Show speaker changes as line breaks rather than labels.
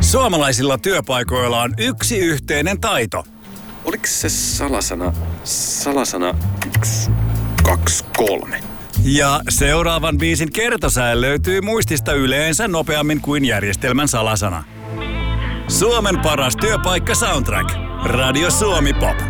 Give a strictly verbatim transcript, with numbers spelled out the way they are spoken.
Suomalaisilla työpaikoilla on yksi yhteinen taito.
Oliko se salasana, salasana yksi, kaksi, kolme?
Ja seuraavan biisin kertosää löytyy muistista yleensä nopeammin kuin järjestelmän salasana. Suomen paras työpaikka soundtrack. Radio Suomi Pop.